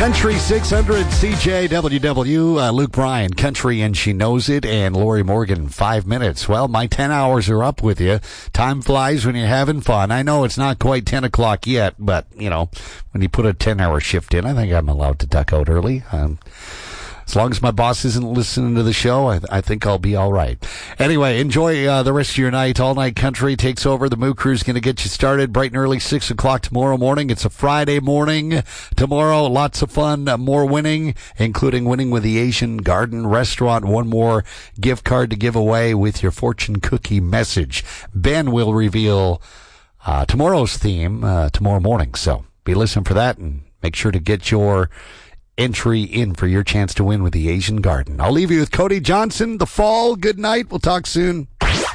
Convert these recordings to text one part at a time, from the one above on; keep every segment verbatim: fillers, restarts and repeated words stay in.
Country six hundred C J W W, uh, Luke Bryan, Country and She Knows It, and Lori Morgan, five minutes. Well, my ten hours are up with you. Time flies when you're having fun. I know it's not quite ten o'clock yet, but, you know, when you put a ten-hour shift in, I think I'm allowed to duck out early. Um, As long as my boss isn't listening to the show, I, th- I think I'll be all right. Anyway, enjoy uh, the rest of your night. All Night Country takes over. The Moo Crew's going to get you started bright and early, six o'clock tomorrow morning. It's a Friday morning. Tomorrow, lots of fun, uh, more winning, including winning with the Asian Garden Restaurant. One more gift card to give away with your fortune cookie message. Ben will reveal uh, tomorrow's theme uh, tomorrow morning. So be listening for that, and make sure to get your entry in for your chance to win with the Asian Garden. I'll leave you with Cody Johnson, The Fall. Good night. We'll talk soon.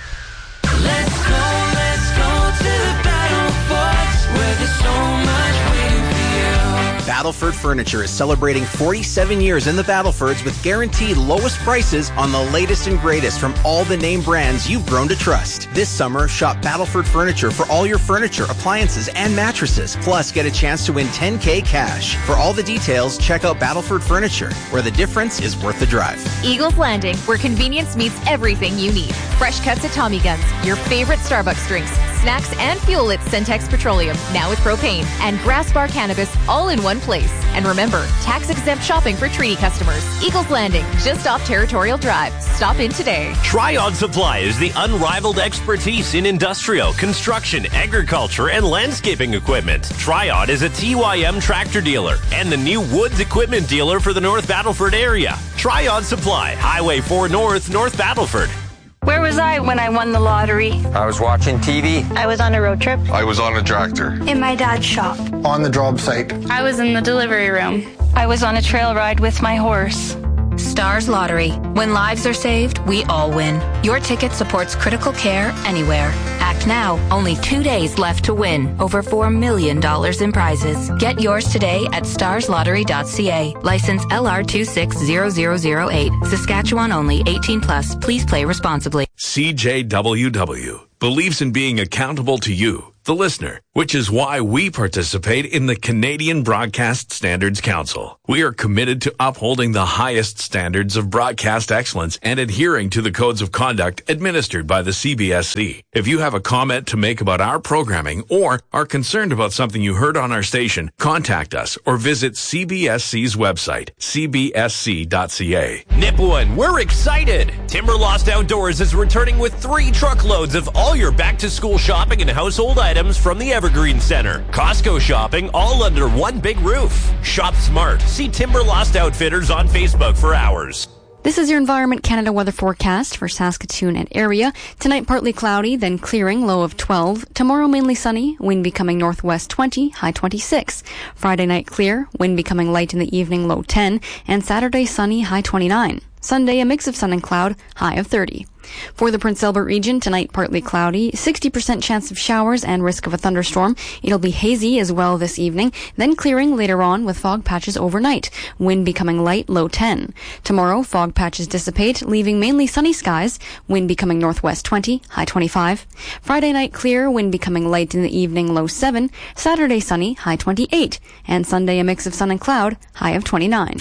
Let's go, let's go to the battle forts where there's so much waiting for you. Battleford Furniture is celebrating forty-seven years in the Battlefords with guaranteed lowest prices on the latest and greatest from all the name brands you've grown to trust. This summer, shop Battleford Furniture for all your furniture, appliances, and mattresses. Plus, get a chance to win ten K cash. For all the details, check out Battleford Furniture, where the difference is worth the drive. Eagles Landing, where convenience meets everything you need. Fresh cuts at Tommy Guns, your favorite Starbucks drinks, snacks, and fuel at Centex Petroleum, now with propane, and Grass Bar Cannabis, all in one place. And remember, tax-exempt shopping for treaty customers. Eagles Landing, just off Territorial Drive. Stop in today. Triod Supply is the unrivaled expertise in industrial, construction, agriculture, and landscaping equipment. Triod is a T Y M tractor dealer and the new Woods equipment dealer for the North Battleford area. Triod Supply, Highway four North, North Battleford. Where was I when I won the lottery? I was watching T V. I was on a road trip. I was on a tractor. In my dad's shop. On the job site. I was in the delivery room. I was on a trail ride with my horse. Stars Lottery. When lives are saved, we all win. Your ticket supports critical care anywhere. Act now. Only two days left to win. Over four million dollars in prizes. Get yours today at stars lottery dot c a. License L R two six zero zero zero eight. Saskatchewan only. eighteen plus. Please play responsibly. C J W W believes in being accountable to you, the listener, which is why we participate in the Canadian Broadcast Standards Council. We are committed to upholding the highest standards of broadcast excellence and adhering to the codes of conduct administered by the C B S C. If you have a comment to make about our programming or are concerned about something you heard on our station, contact us or visit C B S C's website, c b s c dot c a. Nipawin, we're excited! Timberlost Outdoors is returning with three truckloads of all your back-to-school shopping and household items from the Evergreen Center. Costco shopping all under one big roof. Shop smart. See Timberlost Outfitters on Facebook for hours. This is your Environment Canada weather forecast for Saskatoon and area. Tonight, partly cloudy, then clearing, low of twelve. Tomorrow, mainly sunny, wind becoming northwest twenty, high twenty-six. Friday night, clear, wind becoming light in the evening, low ten. And Saturday, sunny, high twenty-nine. Sunday, a mix of sun and cloud, high of thirty. For the Prince Albert region, tonight partly cloudy, sixty percent chance of showers and risk of a thunderstorm. It'll be hazy as well this evening, then clearing later on with fog patches overnight. Wind becoming light, low ten. Tomorrow, fog patches dissipate, leaving mainly sunny skies. Wind becoming northwest twenty, high twenty-five. Friday night clear, wind becoming light in the evening, low seven. Saturday sunny, high twenty-eight. And Sunday a mix of sun and cloud, high of twenty-nine.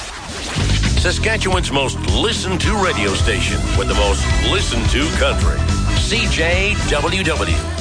Saskatchewan's most listened to radio station with the most listened to country. C J W W.